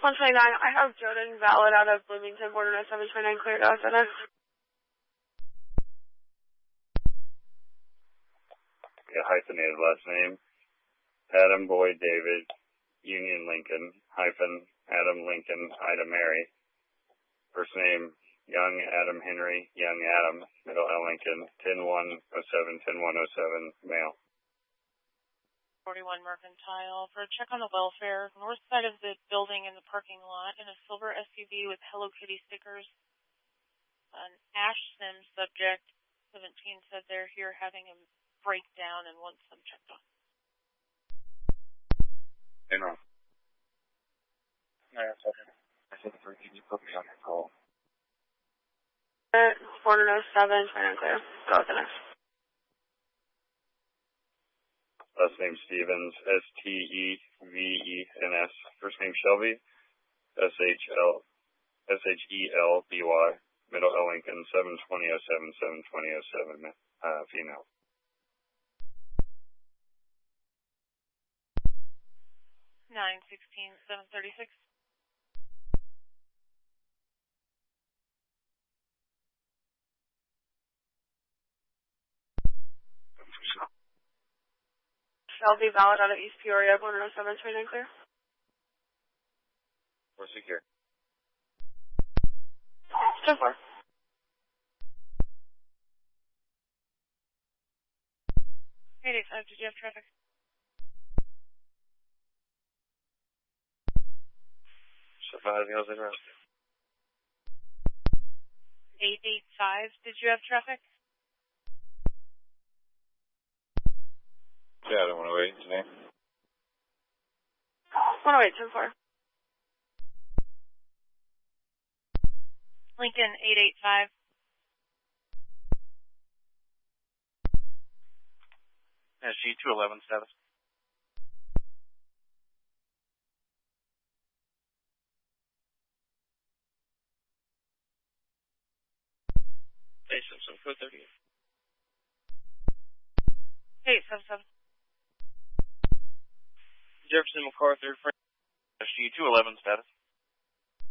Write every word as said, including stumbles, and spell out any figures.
one twenty-nine, I have Jordan valid out of Bloomington, border nine seven twenty-nine, clear to S N S. Yeah, hyphenated last name. Adam Boyd David, Union Lincoln, hyphen, Adam Lincoln, Ida Mary. First name, Young Adam Henry, Young Adam, middle L Lincoln, ten one oh seven, ten one oh seven, male. forty-one Mercantile, for a check on the welfare, north side of the building in the parking lot, in a silver S U V with Hello Kitty stickers. An Ash Sims subject, seventeen, said they're here having a breakdown and wants them checked on. Hey, no. No, that's okay. I said, can you put me on your call? Border nine seven twenty-nine, clear. Go with the next. Last name Stevens, S T E V E N S. First name Shelby, S H L, S H E L B Y. Middle L Lincoln, seven twenty oh seven, seven twenty oh seven, uh, female. nine sixteen, seven thirty-six. Shelby valid out of East Peoria, border nine seven twenty-nine, clear. We're secure. ten four. eight eight five, did you have traffic? Surviving, how's it around? eight eight five, did you have traffic? Yeah, I don't want to wait today. one oh eight, ten four. Lincoln, eight eight five. S G two eleven status. Hey, Simpson, four thirty. eight seven seven. Jefferson MacArthur, S G two eleven status.